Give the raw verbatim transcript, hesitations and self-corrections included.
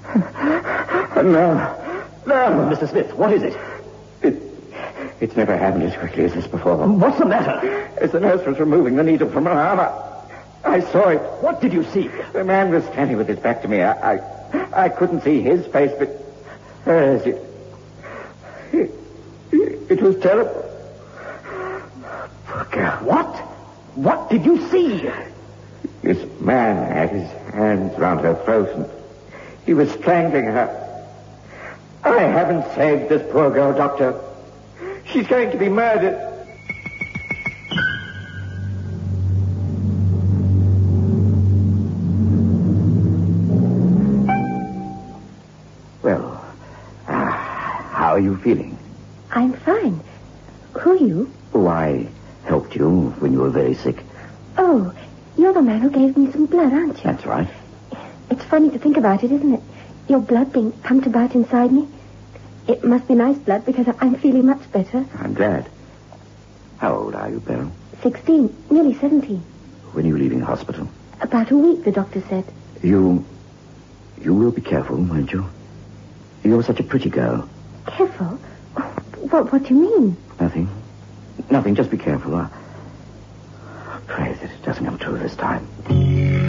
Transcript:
No. No. Mister Smith, what is it? It... It's never happened as quickly as this before. What's the matter? As the nurse was removing the needle from her arm, I, I saw it. What did you see? The man was standing with his back to me. I, I, I couldn't see his face, but hers. It, it, it was terrible. Poor girl. What? What did you see? This man had his hands round her throat, and he was strangling her. I haven't saved this poor girl, Doctor. She's going to be murdered. Well, uh, how are you feeling? I'm fine. Who are you? Oh, I helped you when you were very sick. Oh, you're the man who gave me some blood, aren't you? That's right. It's funny to think about it, isn't it? Your blood being pumped about inside me. It must be nice blood because I'm feeling much better. I'm glad. How old are you, Beryl? Sixteen, nearly seventeen. When are you leaving the hospital? About a week, the doctor said. You... You will be careful, won't you? You're such a pretty girl. Careful? What, what do you mean? Nothing. Nothing, just be careful. I pray that it doesn't come true this time.